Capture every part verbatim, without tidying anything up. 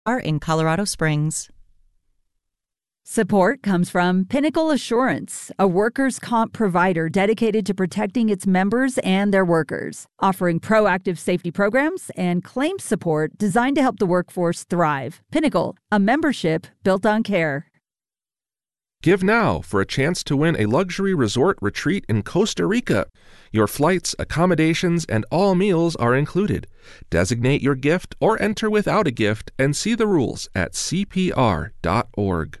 are in Colorado Springs. Support comes from Pinnacle Assurance, a workers' comp provider dedicated to protecting its members and their workers, offering proactive safety programs and claims support designed to help the workforce thrive. Pinnacle, a membership built on care. Give now for a chance to win a luxury resort retreat in Costa Rica. Your flights, accommodations, and all meals are included. Designate your gift or enter without a gift and see the rules at C P R dot org.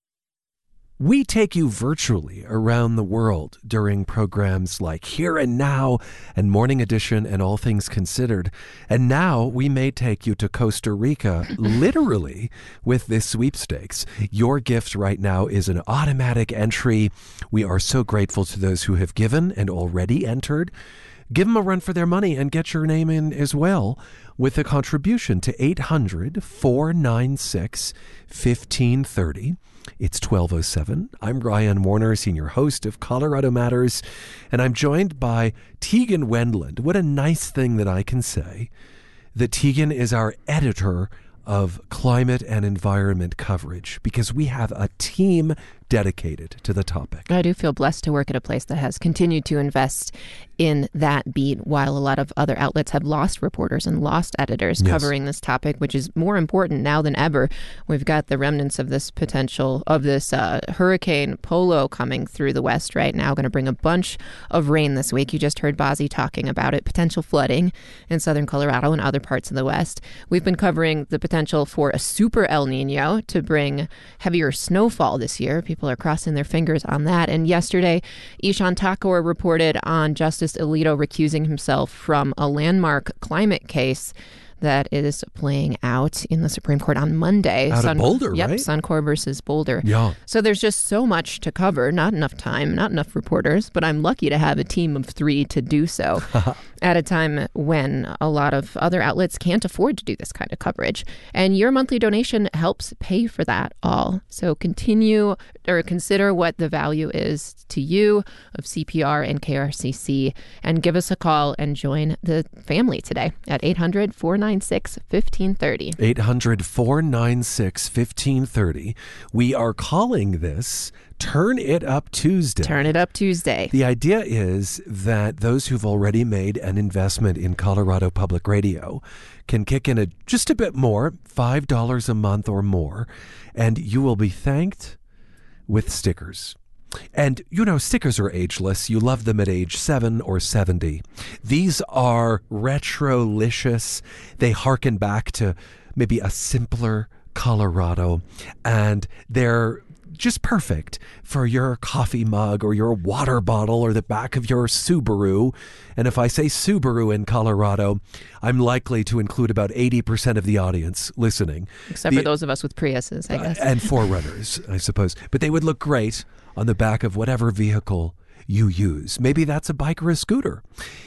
We take you virtually around the world during programs like Here and Now and Morning Edition and All Things Considered. And now we may take you to Costa Rica, literally, with this sweepstakes. Your gift right now is an automatic entry. We are so grateful to those who have given and already entered. Give them a run for their money and get your name in as well with a contribution to eight hundred, four nine six, one five three zero. It's twelve oh seven. I'm Ryan Warner, senior host of Colorado Matters, and I'm joined by Tegan Wendland. What a nice thing that I can say that Tegan is our editor of climate and environment coverage, because we have a team dedicated to the topic. I do feel blessed to work at a place that has continued to invest in that beat while a lot of other outlets have lost reporters and lost editors Yes. covering this topic, which is more important now than ever. We've got the remnants of this potential of this uh, Hurricane Polo coming through the west right now, going to bring a bunch of rain this week. You just heard Bozzy talking about it, potential flooding in southern Colorado and other parts of the west. We've been covering the potential for a super El Nino to bring heavier snowfall this year. People are crossing their fingers on that. And yesterday, Ishan Thakur reported on Justice Alito recusing himself from a landmark climate case that is playing out in the Supreme Court on Monday. Out Sun, of Boulder, yep, right? Suncor versus Boulder. Yeah. So there's just so much to cover. Not enough time, not enough reporters, but I'm lucky to have a team of three to do so at a time when a lot of other outlets can't afford to do this kind of coverage. And your monthly donation helps pay for that all. So continue or consider what the value is to you of C P R and K R C C, and give us a call and join the family today at eight hundred, four nine six, one five three zero. eight hundred, four nine six, one five three zero. We are calling this Turn It Up Tuesday. Turn It Up Tuesday. The idea is that those who've already made an investment in Colorado Public Radio can kick in a, just a bit more, five dollars a month or more, and you will be thanked with stickers. And, you know, stickers are ageless. You love them at age seven or seventy. These are retro-licious. They harken back to maybe a simpler Colorado, and they're just perfect for your coffee mug or your water bottle or the back of your Subaru. And if I say Subaru in Colorado, I'm likely to include about eighty percent of the audience listening. Except the, for those of us with Priuses, I guess. Uh, and four-runners, I suppose. But they would look great on the back of whatever vehicle you use. Maybe that's a bike or a scooter.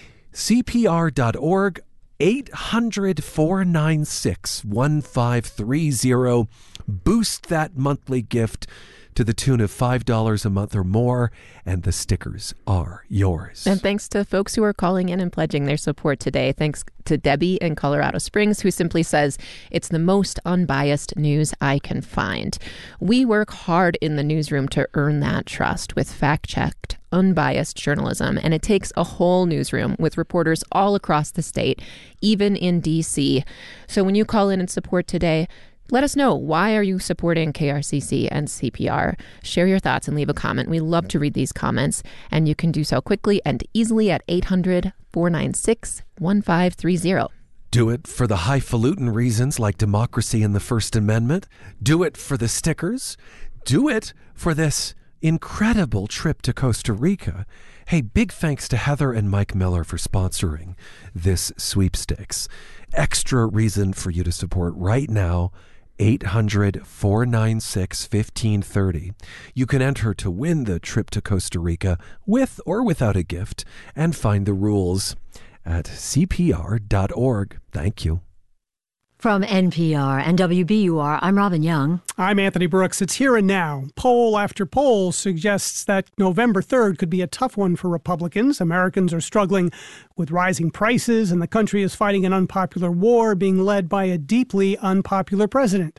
C P R dot org, eight hundred, four nine six, one five three zero. Boost that monthly gift to the tune of five dollars a month or more, and the stickers are yours. And thanks to folks who are calling in and pledging their support today. Thanks to Debbie in Colorado Springs, who simply says, "It's the most unbiased news I can find." We work hard in the newsroom to earn that trust with fact-checked, unbiased journalism, and it takes a whole newsroom with reporters all across the state, even in D C. So when you call in and support today, let us know, why are you supporting K R C C and C P R? Share your thoughts and leave a comment. We love to read these comments, and you can do so quickly and easily at eight hundred, four nine six, one five three zero. Do it for the highfalutin reasons like democracy and the First Amendment. Do it for the stickers. Do it for this incredible trip to Costa Rica. Hey, big thanks to Heather and Mike Miller for sponsoring this sweepstakes. Extra reason for you to support right now, eight hundred, four nine six, one five three zero. You can enter to win the trip to Costa Rica with or without a gift, and find the rules at C P R dot org. Thank you. From N P R and W B U R, I'm Robin Young. I'm Anthony Brooks. It's Here and Now. Poll after poll suggests that November third could be a tough one for Republicans. Americans are struggling with rising prices, and the country is fighting an unpopular war being led by a deeply unpopular president.